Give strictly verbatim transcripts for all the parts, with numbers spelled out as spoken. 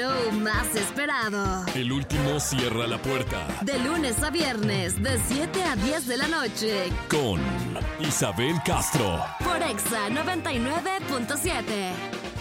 Show más esperado. El último cierra la puerta. De lunes a viernes, de siete a diez de la noche. Con Isabel Castro. Por Exa noventa y nueve punto siete.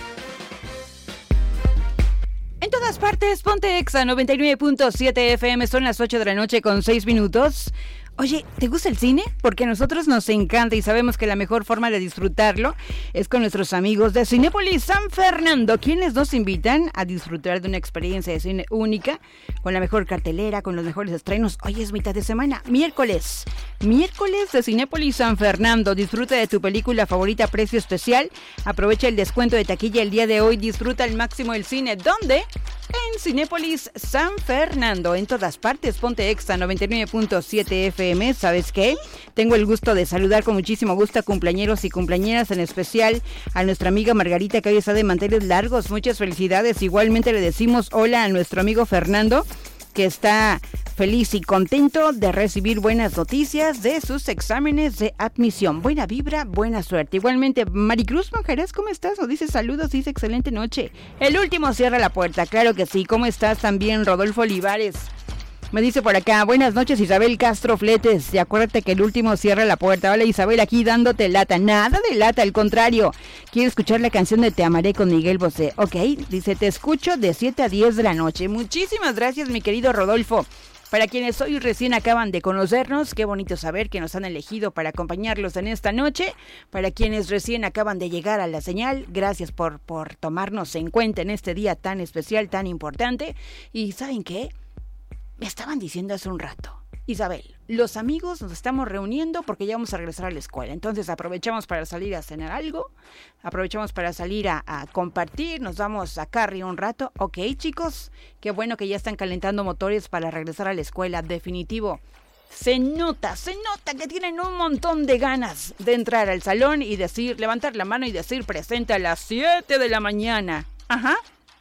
En todas partes, ponte Exa noventa y nueve punto siete F M. Son las ocho de la noche con seis minutos. Oye, ¿te gusta el cine? Porque a nosotros nos encanta y sabemos que la mejor forma de disfrutarlo es con nuestros amigos de Cinépolis San Fernando, quienes nos invitan a disfrutar de una experiencia de cine única, con la mejor cartelera, con los mejores estrenos. Hoy es mitad de semana, miércoles, miércoles de Cinépolis San Fernando. Disfruta de tu película favorita a precio especial, aprovecha el descuento de taquilla el día de hoy, disfruta al máximo el cine. ¿Dónde? En Cinépolis San Fernando. En todas partes, ponte Exa noventa y nueve punto siete F M. ¿Sabes qué? Tengo el gusto de saludar con muchísimo gusto a cumpleañeros y cumpleañeras, en especial a nuestra amiga Margarita, que hoy está de manteles largos. Muchas felicidades. Igualmente le decimos hola a nuestro amigo Fernando, que está feliz y contento de recibir buenas noticias de sus exámenes de admisión. Buena vibra, buena suerte. Igualmente, Maricruz Manjarás, ¿cómo estás? Nos dice saludos, dice excelente noche. El último cierra la puerta, claro que sí. ¿Cómo estás también, Rodolfo Olivares? Me dice por acá, buenas noches Isabel Castro Fletes, y acuérdate que el último cierra la puerta. Hola Isabel, aquí dándote lata. Nada de lata, al contrario. Quiero escuchar la canción de Te Amaré con Miguel Bosé. Ok, dice, te escucho de siete a diez de la noche. Muchísimas gracias, mi querido Rodolfo. Para quienes hoy recién acaban de conocernos, qué bonito saber que nos han elegido para acompañarlos en esta noche. Para quienes recién acaban de llegar a la señal, gracias por, por tomarnos en cuenta en este día tan especial, tan importante. Y ¿saben qué? Me estaban diciendo hace un rato, Isabel, los amigos nos estamos reuniendo porque ya vamos a regresar a la escuela. Entonces aprovechamos para salir a cenar algo, aprovechamos para salir a, a compartir, nos vamos a Carry un rato. Ok, chicos, qué bueno que ya están calentando motores para regresar a la escuela, definitivo. Se nota, se nota que tienen un montón de ganas de entrar al salón y decir, levantar la mano y decir presente a las siete de la mañana. Ajá.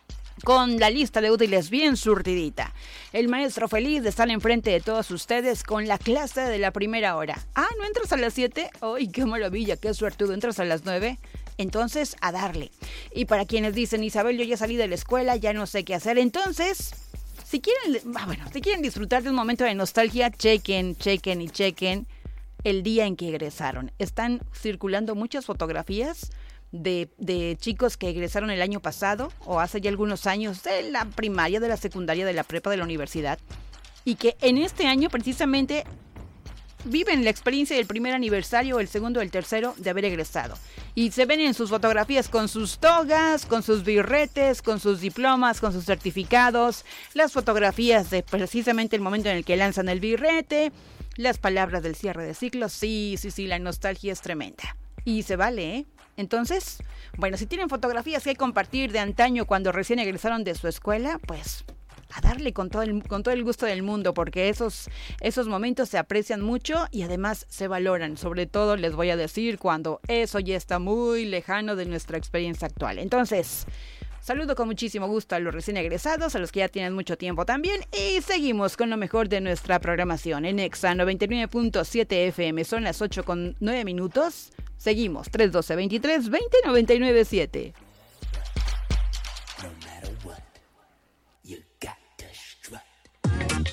Con la lista de útiles bien surtidita. El maestro feliz de estar enfrente de todos ustedes con la clase de la primera hora. Ah, ¿no entras a las siete? ¡Ay, qué maravilla, qué suertudo! ¿Entras a las nueve? Entonces, a darle. Y para quienes dicen, Isabel, yo ya salí de la escuela, ya no sé qué hacer. Entonces, si quieren, ah, bueno, si quieren disfrutar de un momento de nostalgia, chequen, chequen y chequen el día en que egresaron. Están circulando muchas fotografías De, de chicos que egresaron el año pasado o hace ya algunos años de la primaria, de la secundaria, de la prepa, de la universidad, y que en este año precisamente viven la experiencia del primer aniversario, el segundo, el tercero de haber egresado. Y se ven en sus fotografías con sus togas, con sus birretes, con sus diplomas, con sus certificados, las fotografías de precisamente el momento en el que lanzan el birrete, las palabras del cierre de ciclo. Sí, sí, sí, la nostalgia es tremenda. Y se vale, ¿eh? Entonces, bueno, si tienen fotografías que compartir de antaño cuando recién egresaron de su escuela, pues a darle con todo el, con todo el gusto del mundo, porque esos, esos momentos se aprecian mucho y además se valoran. Sobre todo les voy a decir cuando eso ya está muy lejano de nuestra experiencia actual. Entonces, saludo con muchísimo gusto a los recién egresados, a los que ya tienen mucho tiempo también, y seguimos con lo mejor de nuestra programación en Exa noventa y nueve punto siete F M. Son las ocho con nueve minutos. Seguimos, tres uno dos, veintitrés veinte noventa y nueve siete.